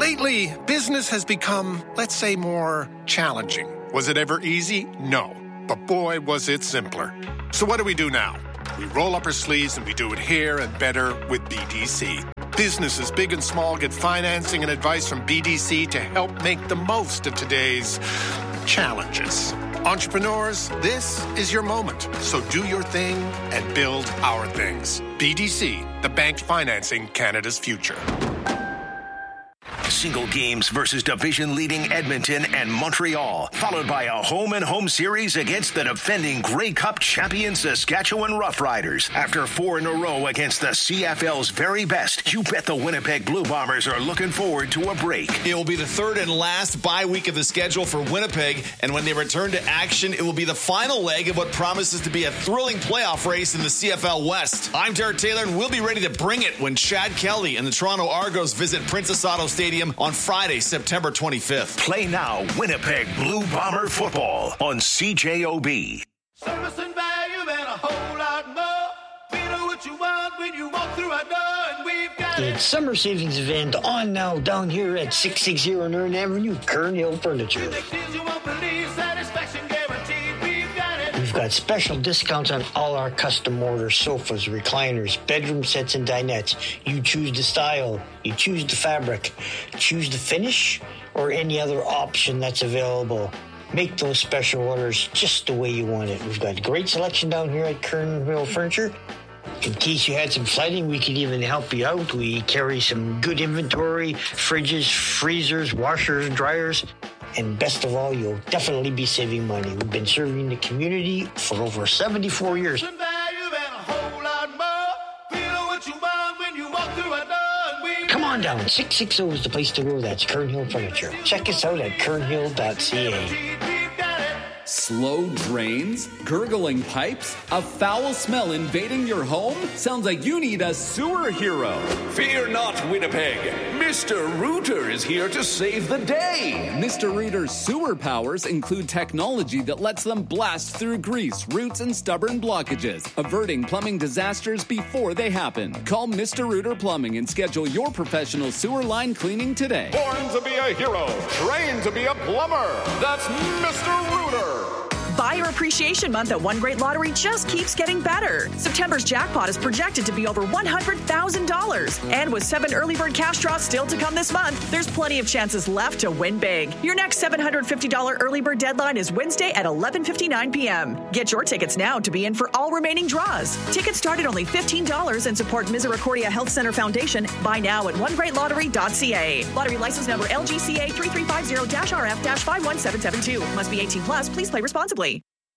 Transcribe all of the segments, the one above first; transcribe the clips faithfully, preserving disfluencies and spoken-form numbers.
Lately, business has become, let's say, more challenging. Was it ever easy? No. But boy, was it simpler. So what do we do now? We roll up our sleeves and we do it here and better with B D C. Businesses big and small get financing and advice from B D C to help make the most of today's challenges. Entrepreneurs, this is your moment. So do your thing and build our things. B D C, the bank financing Canada's future. Single games versus division-leading Edmonton and Montreal, followed by a home-and-home series against the defending Grey Cup champion Saskatchewan Roughriders. After four in a row against the C F L's very best, you bet the Winnipeg Blue Bombers are looking forward to a break. It will be the third and last bye week of the schedule for Winnipeg, and when they return to action, it will be the final leg of what promises to be a thrilling playoff race in the C F L West. I'm Derek Taylor, and we'll be ready to bring it when Chad Kelly and the Toronto Argos visit Princess Auto Stadium on Friday, September twenty-fifth. Play now, Winnipeg Blue Bomber football on C J O B. Service and value and a whole lot more. We know what you want when you walk through our door, and we've got It's summer savings event on now down here at six sixty Northern Avenue, Kern Hill Furniture. you won't believe, satisfaction guaranteed. We've got it. We've got special discounts on all our custom order sofas, recliners, bedroom sets, and dinettes. You choose the style, you choose the fabric, choose the finish, or any other option that's available. Make those special orders just the way you want it. We've got great selection down here at Kern Hill Furniture. In case you had some flooding, we could even help you out. We carry some good inventory, fridges, freezers, washers, dryers. And best of all, you'll definitely be saving money. We've been serving the community for over seventy-four years. Value and a whole lot more. We know what you want when you walk through our door, and we've Come on down. six sixty is the place to go. That's Kern Hill Furniture. Check us out at kernhill dot c a. Slow drains? Gurgling pipes? A foul smell invading your home? Sounds like you need a sewer hero. Fear not, Winnipeg. Mister Rooter is here to save the day. Mister Rooter's sewer powers include technology that lets them blast through grease, roots, and stubborn blockages, averting plumbing disasters before they happen. Call Mister Rooter Plumbing and schedule your professional sewer line cleaning today. Born to be a hero, trained to be a plumber. That's Mister Rooter. Buyer Appreciation Month at One Great Lottery just keeps getting better. September's jackpot is projected to be over one hundred thousand dollars. And with seven early bird cash draws still to come this month, there's plenty of chances left to win big. Your next seven hundred fifty dollars early bird deadline is Wednesday at eleven fifty-nine p.m. Get your tickets now to be in for all remaining draws. Tickets start at only fifteen dollars and support Misericordia Health Center Foundation. Buy now at one great lottery dot c a. Lottery license number L G C A three three five zero R F five one seven seven two. Must be eighteen plus. Please play responsibly.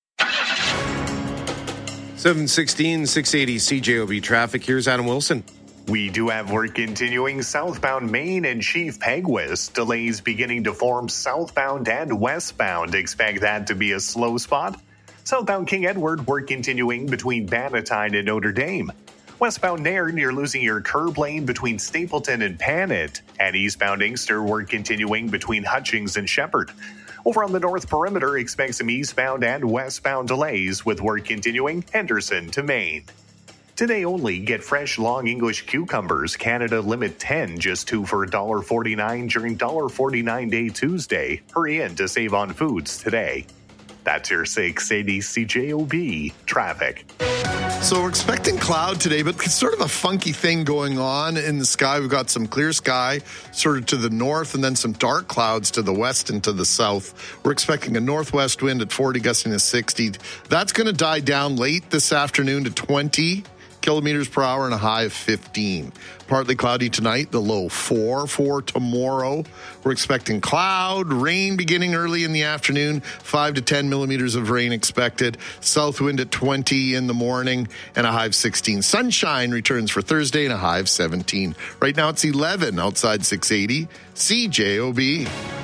seven sixteen, six eighty C J O B traffic. Here's Adam Wilson. We do have work continuing southbound Main and Chief Peguis. Delays beginning to form southbound and westbound. Expect that to be a slow spot. Southbound King Edward, work continuing between Bannatyne and Notre Dame. Westbound Nairn, you're losing your curb lane between Stapleton and Panet. And eastbound Inkster, work continuing between Hutchings and Shepherd. Over on the north perimeter, expect some eastbound and westbound delays with work continuing Henderson to Maine. Today only, get fresh long English cucumbers. Canada limit ten, just two for one dollar forty-nine during one dollar forty-nine Day Tuesday. Hurry in to save on foods today. That's your six eighty C J O B traffic. So we're expecting cloud today, but it's sort of a funky thing going on in the sky. We've got some clear sky sort of to the north and then some dark clouds to the west and to the south. We're expecting a northwest wind at forty, gusting to sixty. That's going to die down late this afternoon to twenty kilometers per hour and a high of fifteen. Partly cloudy tonight, the low four for tomorrow. We're expecting cloud, rain beginning early in the afternoon, five to ten millimeters of rain expected. South wind at twenty in the morning and a high of sixteen. Sunshine returns for Thursday and a high of seventeen. Right now it's eleven outside six eighty C J O B.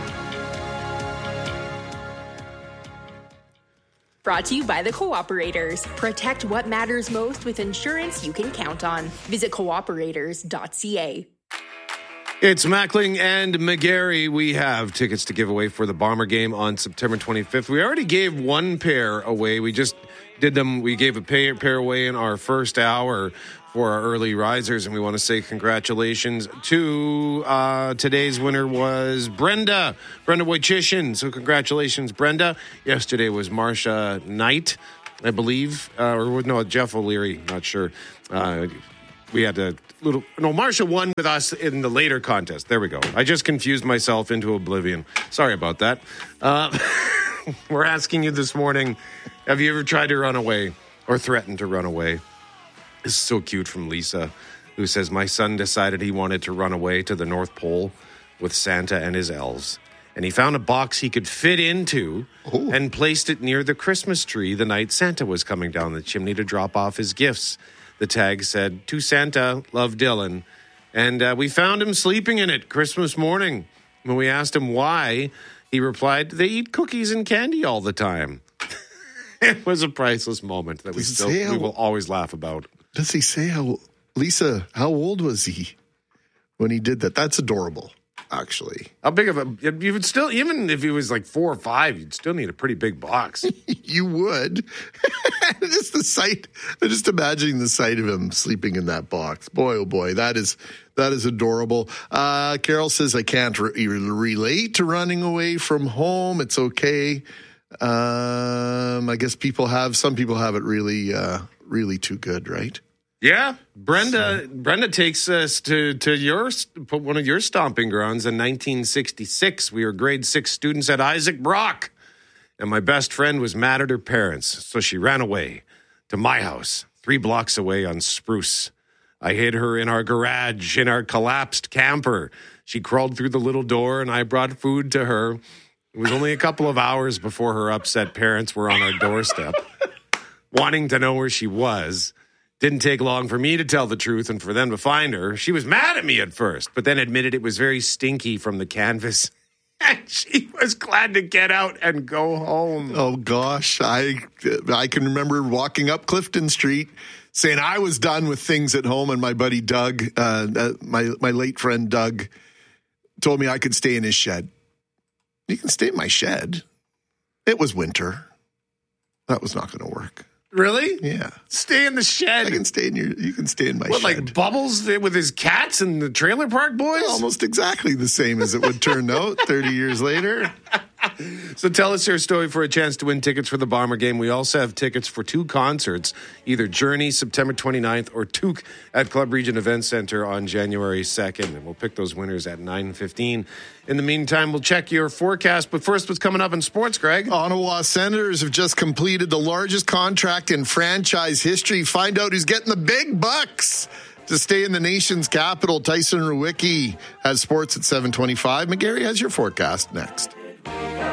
Brought to you by the Cooperators. Protect what matters most with insurance you can count on. Visit cooperators dot c a. It's Mackling and McGarry. We have tickets to give away for the Bomber game on September twenty-fifth. We already gave one pair away. We just did them. We gave a pair, pair away in our first hour for our early risers, and we want to say congratulations to uh, today's winner was Brenda, Brenda Wojcichin. So congratulations, Brenda. Yesterday was Marsha Knight, I believe, uh, or no, Jeff O'Leary, not sure. Uh, we had a little, no, Marsha won with us in the later contest. There we go. I just confused myself into oblivion. Sorry about that. Uh, we're asking you this morning, have you ever tried to run away or threatened to run away? This is so cute from Lisa, who says, my son decided he wanted to run away to the North Pole with Santa and his elves. And he found a box he could fit into Ooh. and placed it near the Christmas tree the night Santa was coming down the chimney to drop off his gifts. The tag said, to Santa, love Dylan. And uh, we found him sleeping in it Christmas morning. When we asked him why, he replied, they eat cookies and candy all the time. It was a priceless moment that we still we how, will always laugh about. Does he say how, Lisa, how old was he when he did that? That's adorable, actually. How big of a, you would still, even if he was like four or five, you'd still need a pretty big box. You would. Just the sight, just imagining the sight of him sleeping in that box. Boy, oh boy, that is, that is adorable. Uh, Carol says, I can't re- relate to running away from home. It's okay. Um, I guess people have, some people have it really, uh, really too good, right? Yeah. Brenda, so. Brenda takes us to, to your, one of your stomping grounds in nineteen sixty-six. We were grade six students at Isaac Brock, and my best friend was mad at her parents. So she ran away to my house, three blocks away on Spruce. I hid her in our garage, in our collapsed camper. She crawled through the little door, and I brought food to her. It was only a couple of hours before her upset parents were on our doorstep, wanting to know where she was. Didn't take long for me to tell the truth and for them to find her. She was mad at me at first, but then admitted it was very stinky from the canvas. And she was glad to get out and go home. Oh, gosh. I, I can remember walking up Clifton Street saying I was done with things at home, and my buddy Doug, uh, uh, my, my late friend Doug, told me I could stay in his shed. You can stay in my shed. It was winter. That was not going to work. Really? Yeah. Stay in the shed. I can stay in your. You can stay in my what, shed. Like Bubbles with his cats and the Trailer Park Boys? Almost exactly the same as it would turn out thirty years later. So tell us your story for a chance to win tickets for the Bomber game. We also have tickets for two concerts, either Journey September twenty-ninth or Took at Club Region Event Center on January second. And we'll pick those winners at nine fifteen. In the meantime, we'll check your forecast. But first, what's coming up in sports, Greg? Ottawa Senators have just completed the largest contract in franchise history. Find out who's getting the big bucks to stay in the nation's capital. Tyson Rewicki has sports at seven twenty-five. McGarry has your forecast next.